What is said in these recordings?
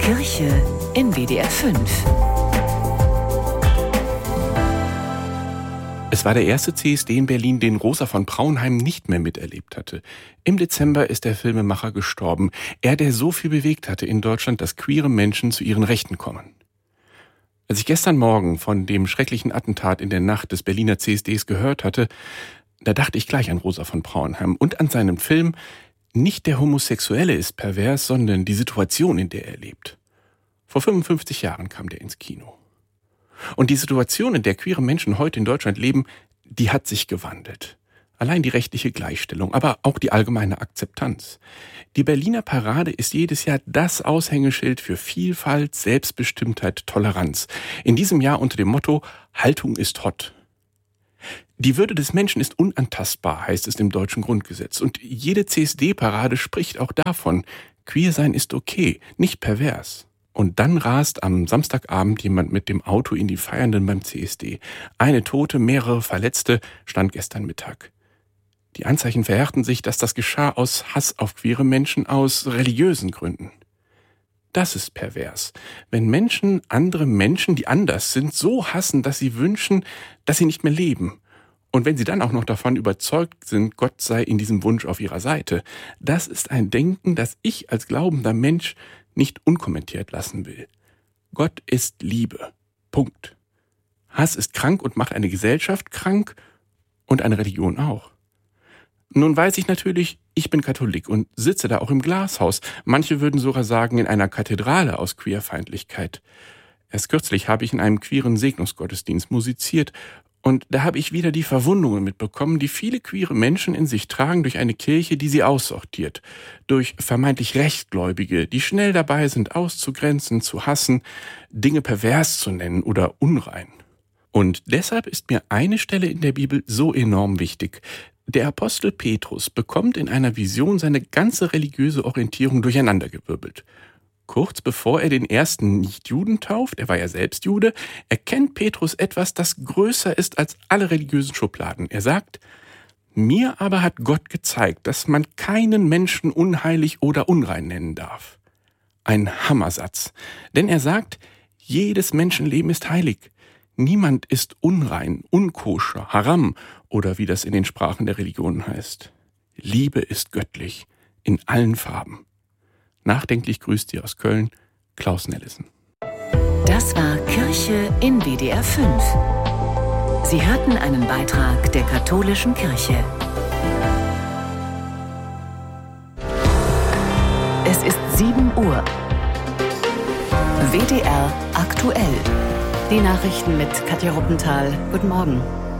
Kirche in WDR 5. Es war der erste CSD in Berlin, den Rosa von Braunheim nicht mehr miterlebt hatte. Im Dezember ist der Filmemacher gestorben. Er, der so viel bewegt hatte in Deutschland, dass queere Menschen zu ihren Rechten kommen. Als ich gestern Morgen von dem schrecklichen Attentat in der Nacht des Berliner CSDs gehört hatte, da dachte ich gleich an Rosa von Braunheim und an seinem Film Nicht der Homosexuelle ist pervers, sondern die Situation, in der er lebt. Vor 55 Jahren kam der ins Kino. Und die Situation, in der queere Menschen heute in Deutschland leben, die hat sich gewandelt. Allein die rechtliche Gleichstellung, aber auch die allgemeine Akzeptanz. Die Berliner Parade ist jedes Jahr das Aushängeschild für Vielfalt, Selbstbestimmtheit, Toleranz. In diesem Jahr unter dem Motto Haltung ist hot. Die Würde des Menschen ist unantastbar, heißt es im deutschen Grundgesetz. Und jede CSD-Parade spricht auch davon, queer sein ist okay, nicht pervers. Und dann rast am Samstagabend jemand mit dem Auto in die Feiernden beim CSD. Eine Tote, mehrere Verletzte, stand gestern Mittag. Die Anzeichen verhärten sich, dass das geschah aus Hass auf queere Menschen, aus religiösen Gründen. Das ist pervers. Wenn Menschen andere Menschen, die anders sind, so hassen, dass sie wünschen, dass sie nicht mehr leben. Und wenn sie dann auch noch davon überzeugt sind, Gott sei in diesem Wunsch auf ihrer Seite. Das ist ein Denken, das ich als glaubender Mensch nicht unkommentiert lassen will. Gott ist Liebe. Punkt. Hass ist krank und macht eine Gesellschaft krank und eine Religion auch. Nun weiß ich natürlich, ich bin Katholik und sitze da auch im Glashaus. Manche würden sogar sagen, in einer Kathedrale aus Queerfeindlichkeit. Erst kürzlich habe ich in einem queeren Segnungsgottesdienst musiziert und da habe ich wieder die Verwundungen mitbekommen, die viele queere Menschen in sich tragen durch eine Kirche, die sie aussortiert. Durch vermeintlich Rechtgläubige, die schnell dabei sind, auszugrenzen, zu hassen, Dinge pervers zu nennen oder unrein. Und deshalb ist mir eine Stelle in der Bibel so enorm wichtig. Der Apostel Petrus bekommt in einer Vision seine ganze religiöse Orientierung durcheinandergewirbelt. Kurz bevor er den ersten Nichtjuden tauft, er war ja selbst Jude, erkennt Petrus etwas, das größer ist als alle religiösen Schubladen. Er sagt, mir aber hat Gott gezeigt, dass man keinen Menschen unheilig oder unrein nennen darf. Ein Hammersatz. Denn er sagt, jedes Menschenleben ist heilig. Niemand ist unrein, unkoscher, haram oder wie das in den Sprachen der Religionen heißt. Liebe ist göttlich, in allen Farben. Nachdenklich grüßt Sie aus Köln, Klaus Nellison. Das war Kirche in WDR 5. Sie hörten einen Beitrag der katholischen Kirche. Es ist 7 Uhr. WDR aktuell. Die Nachrichten mit Katja Ruppenthal. Guten Morgen.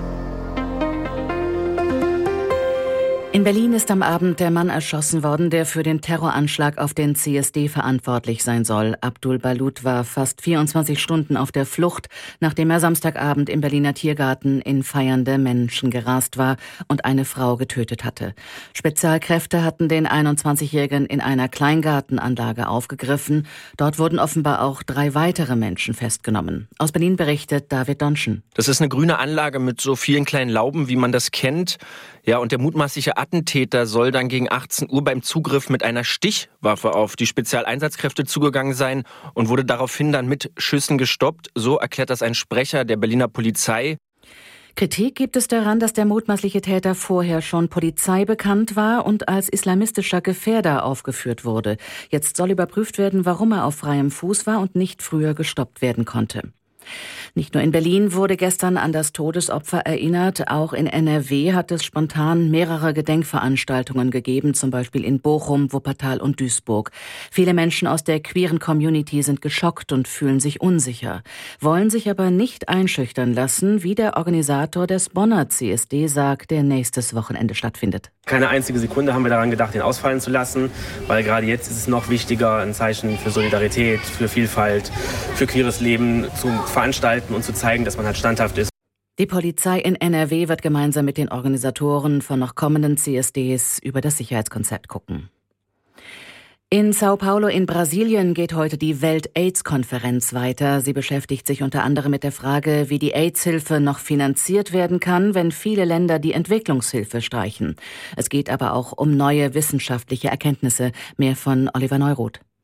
In Berlin ist am Abend der Mann erschossen worden, der für den Terroranschlag auf den CSD verantwortlich sein soll. Abdul Balut war fast 24 Stunden auf der Flucht, nachdem er Samstagabend im Berliner Tiergarten in feiernde Menschen gerast war und eine Frau getötet hatte. Spezialkräfte hatten den 21-Jährigen in einer Kleingartenanlage aufgegriffen. Dort wurden offenbar auch 3 weitere Menschen festgenommen. Aus Berlin berichtet David Donschen. Das ist eine grüne Anlage mit so vielen kleinen Lauben, wie man das kennt. Ja, und der mutmaßliche Attentäter soll dann gegen 18 Uhr beim Zugriff mit einer Stichwaffe auf die Spezialeinsatzkräfte zugegangen sein und wurde daraufhin dann mit Schüssen gestoppt. So erklärt das ein Sprecher der Berliner Polizei. Kritik gibt es daran, dass der mutmaßliche Täter vorher schon Polizei bekannt war und als islamistischer Gefährder aufgeführt wurde. Jetzt soll überprüft werden, warum er auf freiem Fuß war und nicht früher gestoppt werden konnte. Nicht nur in Berlin wurde gestern an das Todesopfer erinnert, auch in NRW hat es spontan mehrere Gedenkveranstaltungen gegeben, zum Beispiel in Bochum, Wuppertal und Duisburg. Viele Menschen aus der queeren Community sind geschockt und fühlen sich unsicher, wollen sich aber nicht einschüchtern lassen, wie der Organisator des Bonner CSD sagt, der nächstes Wochenende stattfindet. Keine einzige Sekunde haben wir daran gedacht, ihn ausfallen zu lassen, weil gerade jetzt ist es noch wichtiger, ein Zeichen für Solidarität, für Vielfalt, für queeres Leben zu veranstalten und zu zeigen, dass man halt standhaft ist. Die Polizei in NRW wird gemeinsam mit den Organisatoren von noch kommenden CSDs über das Sicherheitskonzept gucken. In Sao Paulo in Brasilien geht heute die Welt-AIDS-Konferenz weiter. Sie beschäftigt sich unter anderem mit der Frage, wie die AIDS-Hilfe noch finanziert werden kann, wenn viele Länder die Entwicklungshilfe streichen. Es geht aber auch um neue wissenschaftliche Erkenntnisse. Mehr von Oliver Neuroth.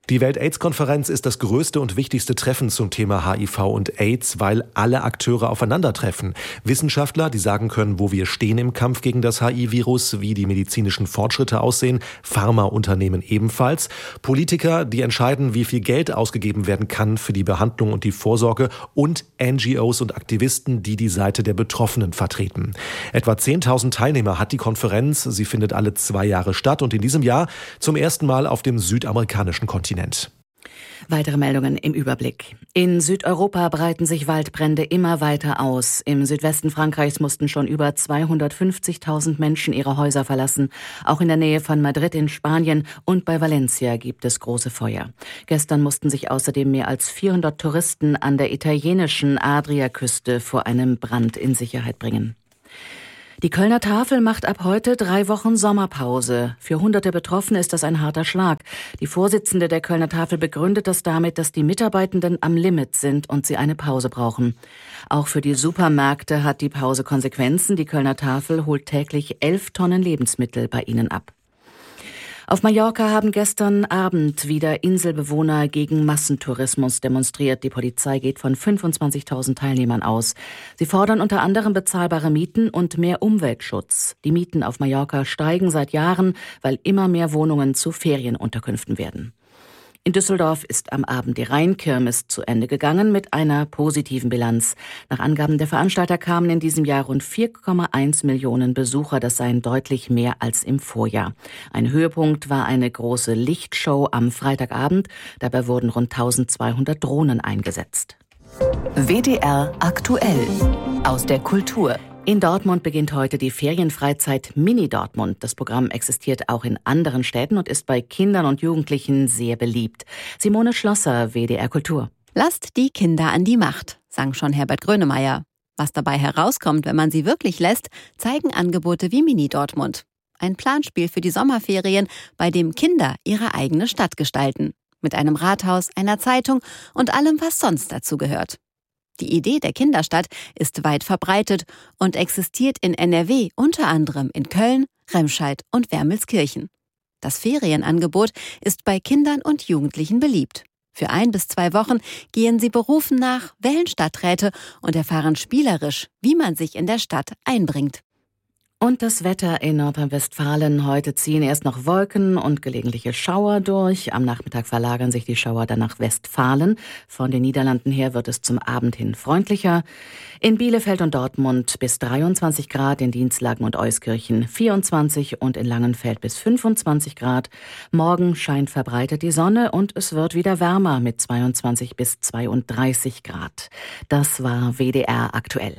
Die Welt-AIDS-Konferenz ist das größte und wichtigste Treffen zum Thema HIV und AIDS, weil alle Akteure aufeinandertreffen. Wissenschaftler, die sagen können, wo wir stehen im Kampf gegen das HIV-Virus, wie die medizinischen Fortschritte aussehen, Pharmaunternehmen ebenfalls. Politiker, die entscheiden, wie viel Geld ausgegeben werden kann für die Behandlung und die Vorsorge, und NGOs und Aktivisten, die die Seite der Betroffenen vertreten. Etwa 10.000 Teilnehmer hat die Konferenz. Sie findet alle 2 Jahre statt und in diesem Jahr zum ersten Mal auf dem südamerikanischen Kontinent. Weitere Meldungen im Überblick. In Südeuropa breiten sich Waldbrände immer weiter aus. Im Südwesten Frankreichs mussten schon über 250.000 Menschen ihre Häuser verlassen. Auch in der Nähe von Madrid in Spanien und bei Valencia gibt es große Feuer. Gestern mussten sich außerdem mehr als 400 Touristen an der italienischen Adriaküste vor einem Brand in Sicherheit bringen. Die Kölner Tafel macht ab heute 3 Wochen Sommerpause. Für hunderte Betroffene ist das ein harter Schlag. Die Vorsitzende der Kölner Tafel begründet das damit, dass die Mitarbeitenden am Limit sind und sie eine Pause brauchen. Auch für die Supermärkte hat die Pause Konsequenzen. Die Kölner Tafel holt täglich 11 Tonnen Lebensmittel bei ihnen ab. Auf Mallorca haben gestern Abend wieder Inselbewohner gegen Massentourismus demonstriert. Die Polizei geht von 25.000 Teilnehmern aus. Sie fordern unter anderem bezahlbare Mieten und mehr Umweltschutz. Die Mieten auf Mallorca steigen seit Jahren, weil immer mehr Wohnungen zu Ferienunterkünften werden. In Düsseldorf ist am Abend die Rheinkirmes zu Ende gegangen mit einer positiven Bilanz. Nach Angaben der Veranstalter kamen in diesem Jahr rund 4,1 Millionen Besucher. Das seien deutlich mehr als im Vorjahr. Ein Höhepunkt war eine große Lichtshow am Freitagabend. Dabei wurden rund 1200 Drohnen eingesetzt. WDR aktuell aus der Kultur. In Dortmund beginnt heute die Ferienfreizeit Mini Dortmund. Das Programm existiert auch in anderen Städten und ist bei Kindern und Jugendlichen sehr beliebt. Simone Schlosser, WDR Kultur. Lasst die Kinder an die Macht, sang schon Herbert Grönemeyer. Was dabei herauskommt, wenn man sie wirklich lässt, zeigen Angebote wie Mini Dortmund. Ein Planspiel für die Sommerferien, bei dem Kinder ihre eigene Stadt gestalten. Mit einem Rathaus, einer Zeitung und allem, was sonst dazu gehört. Die Idee der Kinderstadt ist weit verbreitet und existiert in NRW unter anderem in Köln, Remscheid und Wermelskirchen. Das Ferienangebot ist bei Kindern und Jugendlichen beliebt. Für 1 bis 2 Wochen gehen sie Berufen nach, wählen Stadträte und erfahren spielerisch, wie man sich in der Stadt einbringt. Und das Wetter in Nordrhein-Westfalen. Heute ziehen erst noch Wolken und gelegentliche Schauer durch. Am Nachmittag verlagern sich die Schauer dann nach Westfalen. Von den Niederlanden her wird es zum Abend hin freundlicher. In Bielefeld und Dortmund bis 23 Grad, in Dinslagen und Euskirchen 24 und in Langenfeld bis 25 Grad. Morgen scheint verbreitet die Sonne und es wird wieder wärmer mit 22 bis 32 Grad. Das war WDR aktuell.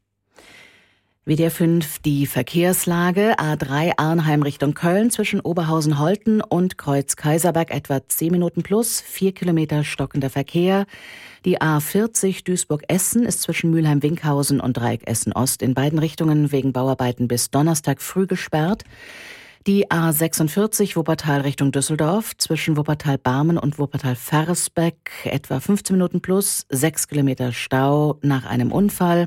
WDR 5, die Verkehrslage. A3 Arnheim Richtung Köln zwischen Oberhausen-Holten und Kreuz-Kaiserberg etwa 10 Minuten plus, 4 Kilometer stockender Verkehr. Die A40 Duisburg-Essen ist zwischen Mülheim-Winkhausen und Dreieck Essen-Ost in beiden Richtungen wegen Bauarbeiten bis Donnerstag früh gesperrt. Die A46 Wuppertal Richtung Düsseldorf zwischen Wuppertal-Barmen und Wuppertal-Versbeck etwa 15 Minuten plus, 6 Kilometer Stau nach einem Unfall.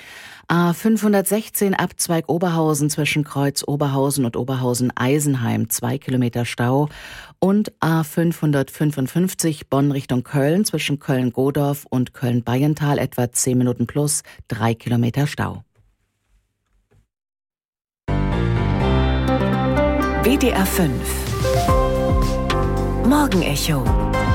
A516 Abzweig Oberhausen zwischen Kreuz Oberhausen und Oberhausen-Eisenheim 2 Kilometer Stau und A555 Bonn Richtung Köln zwischen Köln-Godorf und Köln-Bayental etwa 10 Minuten plus 3 Kilometer Stau. WDR 5 Morgenecho.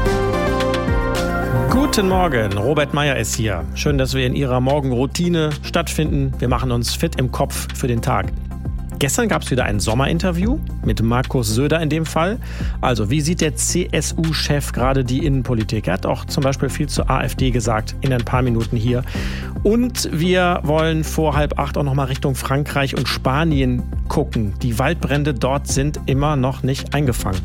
Guten Morgen, Robert Meyer ist hier. Schön, dass wir in Ihrer Morgenroutine stattfinden. Wir machen uns fit im Kopf für den Tag. Gestern gab es wieder ein Sommerinterview mit Markus Söder in dem Fall. Also, wie sieht der CSU-Chef gerade die Innenpolitik? Er hat auch zum Beispiel viel zur AfD gesagt in ein paar Minuten hier. Und wir wollen vor 7:30 auch noch mal Richtung Frankreich und Spanien gucken. Die Waldbrände dort sind immer noch nicht eingefangen.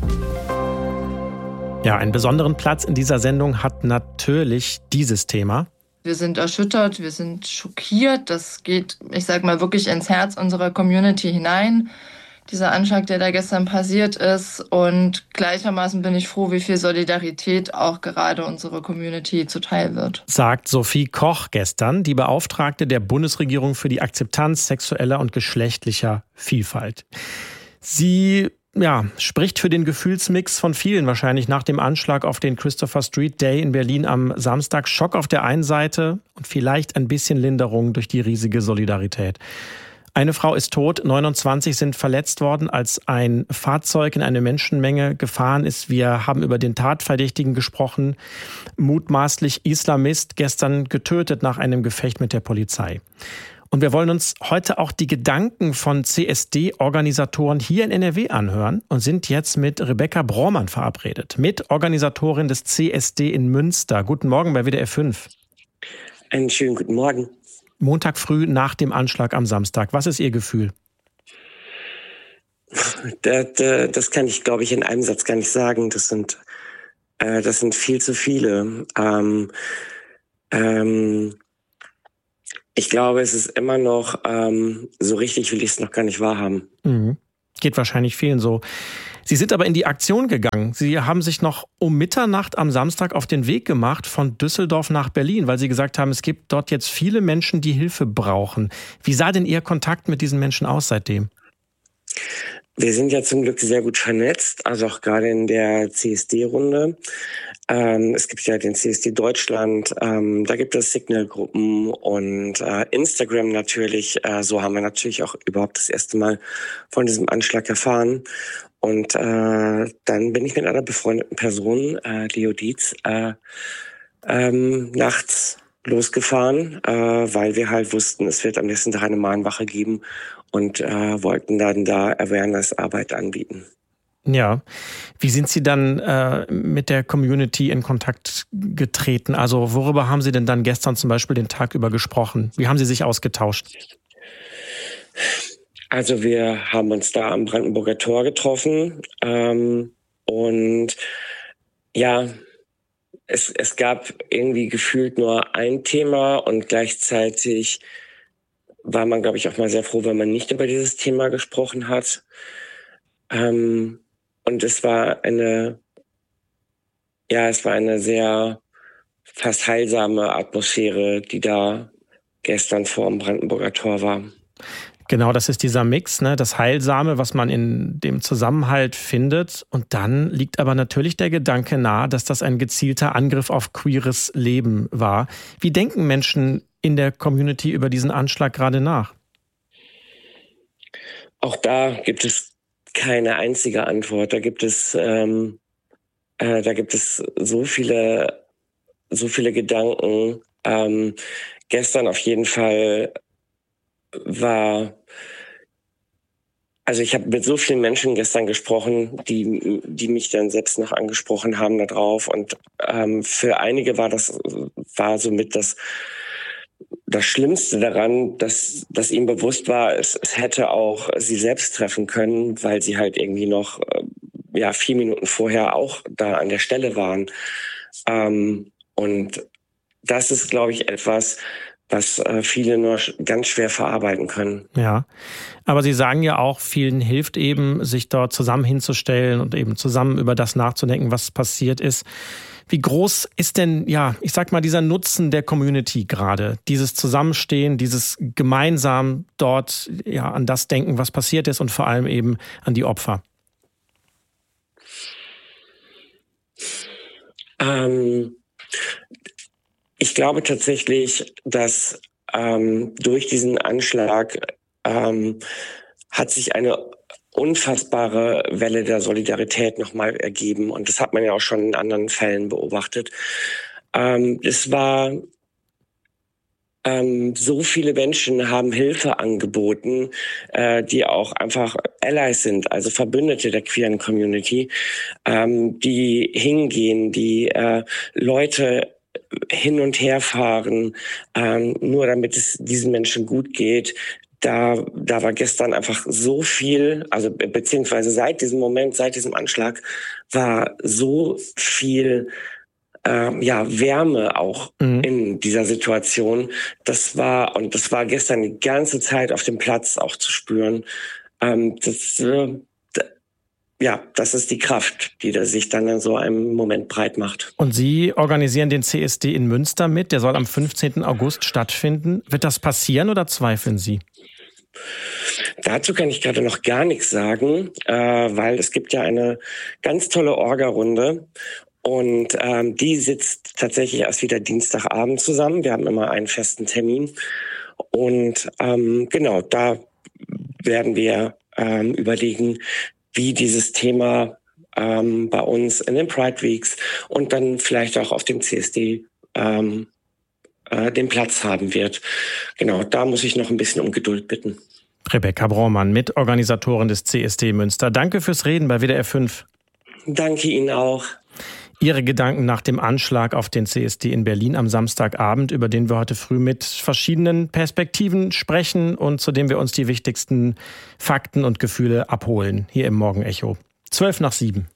Ja, einen besonderen Platz in dieser Sendung hat natürlich dieses Thema. Wir sind erschüttert, wir sind schockiert. Das geht, ich sag mal, wirklich ins Herz unserer Community hinein. Dieser Anschlag, der da gestern passiert ist. Und gleichermaßen bin ich froh, wie viel Solidarität auch gerade unserer Community zuteil wird. Sagt Sophie Koch gestern, die Beauftragte der Bundesregierung für die Akzeptanz sexueller und geschlechtlicher Vielfalt. Sie spricht für den Gefühlsmix von vielen wahrscheinlich nach dem Anschlag auf den Christopher Street Day in Berlin am Samstag. Schock auf der einen Seite und vielleicht ein bisschen Linderung durch die riesige Solidarität. Eine Frau ist tot, 29 sind verletzt worden, als ein Fahrzeug in eine Menschenmenge gefahren ist. Wir haben über den Tatverdächtigen gesprochen, mutmaßlich Islamist, gestern getötet nach einem Gefecht mit der Polizei. Und wir wollen uns heute auch die Gedanken von CSD-Organisatoren hier in NRW anhören und sind jetzt mit Rebecca Brohrmann verabredet, Mitorganisatorin des CSD in Münster. Guten Morgen bei WDR 5. Einen schönen guten Morgen. Montag früh nach dem Anschlag am Samstag. Was ist Ihr Gefühl? Das kann ich, glaube ich, in einem Satz gar nicht sagen. Das sind viel zu viele. Ich glaube, es ist immer noch, so richtig will ich es noch gar nicht wahrhaben. Mhm. Geht wahrscheinlich vielen so. Sie sind aber in die Aktion gegangen. Sie haben sich noch um Mitternacht am Samstag auf den Weg gemacht von Düsseldorf nach Berlin, weil Sie gesagt haben, es gibt dort jetzt viele Menschen, die Hilfe brauchen. Wie sah denn Ihr Kontakt mit diesen Menschen aus seitdem? Wir sind ja zum Glück sehr gut vernetzt, also auch gerade in der CSD-Runde. Es gibt ja den CSD Deutschland, da gibt es Signal-Gruppen und Instagram natürlich. So haben wir natürlich auch überhaupt das erste Mal von diesem Anschlag erfahren. Und dann bin ich mit einer befreundeten Person, Leo Dietz, nachts losgefahren, weil wir halt wussten, es wird am nächsten Tag eine Mahnwache geben und wollten dann da Awareness-Arbeit anbieten. Ja, wie sind Sie dann mit der Community in Kontakt getreten? Also worüber haben Sie denn dann gestern zum Beispiel den Tag über gesprochen? Wie haben Sie sich ausgetauscht? Also wir haben uns da am Brandenburger Tor getroffen und ja, es gab irgendwie gefühlt nur ein Thema und gleichzeitig war man, glaube ich, auch mal sehr froh, wenn man nicht über dieses Thema gesprochen hat. Und es war eine sehr fast heilsame Atmosphäre, die da gestern vor dem Brandenburger Tor war. Genau, das ist dieser Mix, ne? Das Heilsame, was man in dem Zusammenhalt findet. Und dann liegt aber natürlich der Gedanke nahe, dass das ein gezielter Angriff auf queeres Leben war. Wie denken Menschen in der Community über diesen Anschlag gerade nach? Auch da gibt es keine einzige Antwort. Da gibt es so viele Gedanken. Gestern auf jeden Fall ich habe mit so vielen Menschen gestern gesprochen, die mich dann selbst noch angesprochen haben da drauf. Und für einige war somit das Schlimmste daran, dass ihnen bewusst war, es hätte auch sie selbst treffen können, weil sie halt irgendwie noch 4 Minuten vorher auch da an der Stelle waren. Und das ist, glaube ich, etwas, was viele nur ganz schwer verarbeiten können. Ja, aber Sie sagen ja auch, vielen hilft eben, sich dort zusammen hinzustellen und eben zusammen über das nachzudenken, was passiert ist. Wie groß ist denn, ich sag mal, dieser Nutzen der Community gerade? Dieses Zusammenstehen, dieses gemeinsam dort an das denken, was passiert ist und vor allem eben an die Opfer? Ich glaube tatsächlich, dass durch diesen Anschlag hat sich eine unfassbare Welle der Solidarität nochmal ergeben. Und das hat man ja auch schon in anderen Fällen beobachtet. Es war so viele Menschen haben Hilfe angeboten, die auch einfach Allies sind, also Verbündete der queeren Community, die hingehen, die Leute hin und her fahren, nur damit es diesen Menschen gut geht. Da war gestern einfach so viel, also beziehungsweise seit diesem Anschlag war so viel Wärme auch in dieser Situation. Das war gestern die ganze Zeit auf dem Platz auch zu spüren. Das ist die Kraft, die sich dann in so einem Moment breit macht. Und Sie organisieren den CSD in Münster mit. Der soll am 15. August stattfinden. Wird das passieren oder zweifeln Sie? Dazu kann ich gerade noch gar nichts sagen, weil es gibt ja eine ganz tolle Orga-Runde und die sitzt tatsächlich erst wieder Dienstagabend zusammen. Wir haben immer einen festen Termin und genau, da werden wir überlegen, wie dieses Thema bei uns in den Pride Weeks und dann vielleicht auch auf dem CSD den Platz haben wird. Genau, da muss ich noch ein bisschen um Geduld bitten. Rebecca Braumann, Mitorganisatorin des CSD Münster. Danke fürs Reden bei WDR 5. Danke Ihnen auch. Ihre Gedanken nach dem Anschlag auf den CSD in Berlin am Samstagabend, über den wir heute früh mit verschiedenen Perspektiven sprechen und zu dem wir uns die wichtigsten Fakten und Gefühle abholen, hier im Morgenecho. 6:55.